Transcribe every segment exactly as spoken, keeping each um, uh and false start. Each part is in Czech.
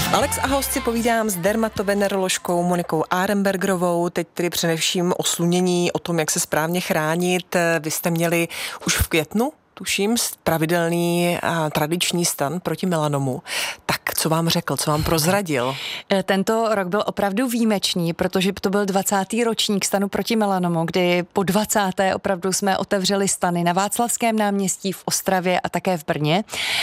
Alex a host si povídám s dermatoveneroložkou Monikou Arenbergerovou, teď tedy především o slunění, o tom, jak se správně chránit. Vy jste měli už v květnu, tuším, pravidelný a tradiční stan proti melanomu. Tak co vám řekl, co vám prozradil? Tento rok byl opravdu výjimečný, protože to byl dvacátý ročník stanu proti melanomu, kdy po dvacáté opravdu jsme otevřeli stany na Václavském náměstí, v Ostravě a také v Brně.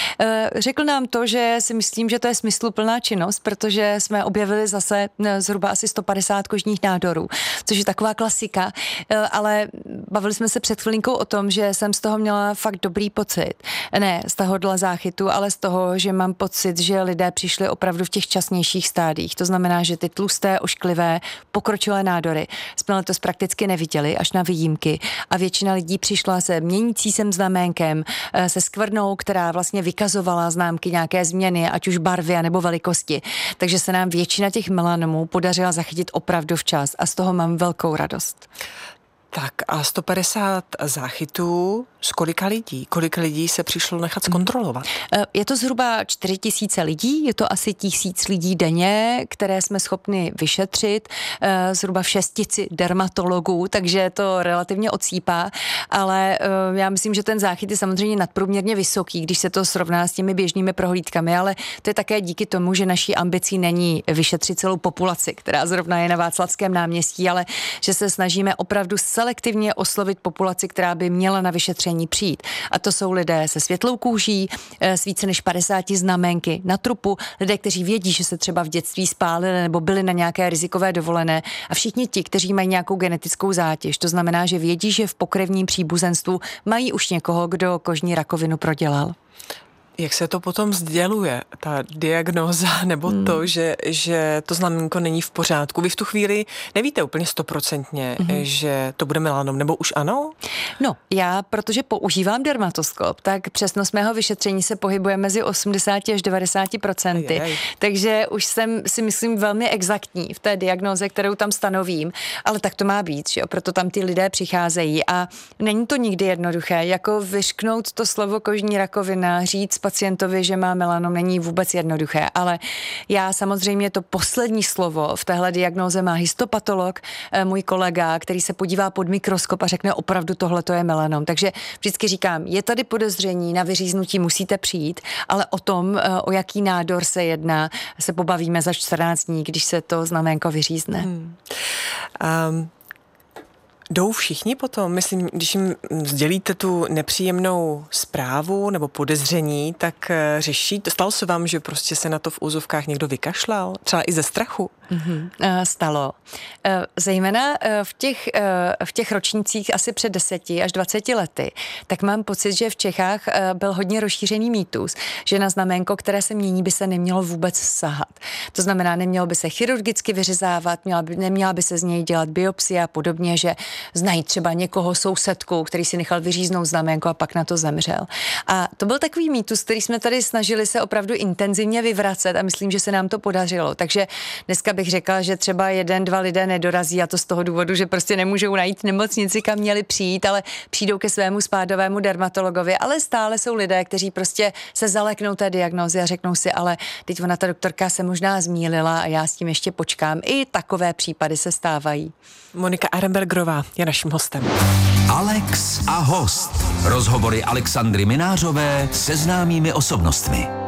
Řekl nám to, že si myslím, že to je smysluplná činnost, protože jsme objevili zase zhruba asi sto padesát kožních nádorů, což je taková klasika, ale bavili jsme se před chvilinkou o tom, že jsem z toho měla fakt dobrý pocit. Ne z tohohle záchytu, ale z toho, že mám pocit, že lidé přišli opravdu v těch časnějších stádích. To znamená, že ty tlusté, ošklivé, pokročilé nádory jsme letos prakticky neviděli, až na výjimky. A většina lidí přišla se měnící se znaménkem, se skvrnou, která vlastně vykazovala známky nějaké změny, ať už barvy nebo velikosti. Takže se nám většina těch melanomů podařila zachytit opravdu včas a z toho mám velkou radost. Tak a sto padesát záchytů, z kolika lidí? Kolik lidí se přišlo nechat zkontrolovat? Je to zhruba čtyři tisíce lidí, je to asi tisíc lidí denně, které jsme schopni vyšetřit, zhruba v šestici dermatologů, takže to relativně odsýpá, ale já myslím, že ten záchyt je samozřejmě nadprůměrně vysoký, když se to srovná s těmi běžnými prohlídkami, ale to je také díky tomu, že naší ambicí není vyšetřit celou populaci, která zrovna je na Václavském náměstí, ale že se snažíme opravdu selektivně oslovit populaci, která by měla na vyšetření přijít. A to jsou lidé se světlou kůží, s více než padesáti znaménky na trupu, lidé, kteří vědí, že se třeba v dětství spálili nebo byli na nějaké rizikové dovolené, a všichni ti, kteří mají nějakou genetickou zátěž. To znamená, že vědí, že v pokrevním příbuzenstvu mají už někoho, kdo kožní rakovinu prodělal. Jak se to potom sděluje, ta diagnóza, nebo hmm. to, že, že to znamenko není v pořádku? Vy v tu chvíli nevíte úplně stoprocentně, hmm. že to bude melanom, nebo už ano? No, já, protože používám dermatoskop, tak přesnost mého vyšetření se pohybuje mezi osmdesát až devadesát procent. Takže už jsem si myslím velmi exaktní v té diagnóze, kterou tam stanovím, ale tak to má být, že jo? Proto tam ty lidé přicházejí a není to nikdy jednoduché, jako vyřknout to slovo kožní rakovina, říct pacientovi, že má melanom, není vůbec jednoduché, ale já samozřejmě to poslední slovo v téhle diagnóze má histopatolog, můj kolega, který se podívá pod mikroskop a řekne opravdu tohle to je melanom. Takže vždycky říkám, je tady podezření, na vyříznutí musíte přijít, ale o tom, o jaký nádor se jedná, se pobavíme za čtrnáct dní, když se to znaménko vyřízne. Hmm. Um. Jdou všichni potom, myslím, když jim sdělíte tu nepříjemnou zprávu nebo podezření, tak řeší, stalo se vám, že prostě se na to v úzovkách někdo vykašlal? Třeba i ze strachu? Mm-hmm. Stalo. Zejména v těch, v těch ročnících asi před deseti až dvaceti lety, tak mám pocit, že v Čechách byl hodně rozšířený mýtus, že na znaménko, které se mění, by se nemělo vůbec sahat. To znamená, nemělo by se chirurgicky vyřezávat, měla by, neměla by se z něj dělat biopsie a podobně, že znají třeba někoho sousedku, který si nechal vyříznout znaménko a pak na to zemřel. A to byl takový mýtus, který jsme tady snažili se opravdu intenzivně vyvracet a myslím, že se nám to podařilo. Takže dneska bych řekla, že třeba jeden, dva lidé nedorazí a to z toho důvodu, že prostě nemůžou najít nemocnici, kam měli přijít, ale přijdou ke svému spádovému dermatologovi, ale stále jsou lidé, kteří prostě se zaleknou té diagnózy a řeknou si, ale teď ona ta doktorka se možná zmýlila a já s tím ještě počkám. I takové případy se stávají. Monika Arenbergerová je naším hostem. Alex a host. Rozhovory Alexandry Minářové se známými osobnostmi.